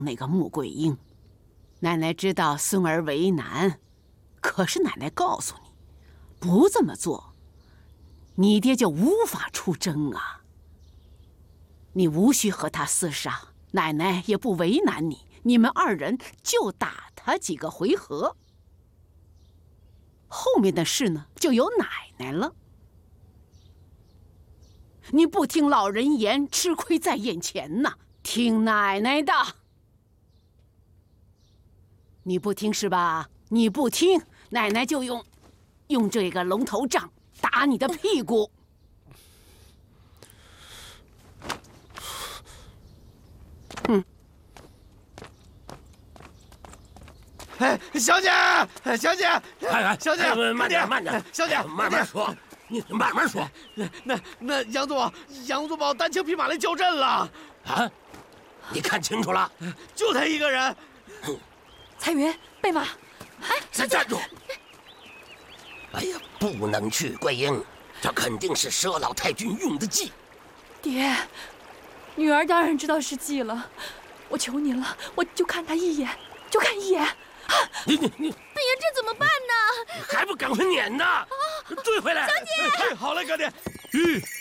那个穆桂英。奶奶知道孙儿为难，可是奶奶告诉你，不这么做，你爹就无法出征啊。你无需和他厮杀，奶奶也不为难你，你们二人就打他几个回合。后面的事呢，就由奶奶了。你不听老人言，吃亏在眼前呐，听奶奶的。你不听是吧？你不听，奶奶就用这个龙头杖打你的屁股。 哎，小姐，小姐，小姐， 慢点，慢点， 小姐， 慢慢说，你慢慢说。 那杨宗保单枪匹马来交阵了。 啊，你看清楚了？ 就他一个人。 彩云，备马。 先站住！哎呀，不能去，桂英，这肯定是佘老太君用的计。 爹，女儿当然知道是计了，我求您了，我就看他一眼，就看一眼。 你， 哎呀，这怎么办呢？ 还不赶快撵呢？追回来！ 小姐， 好嘞，哥爹。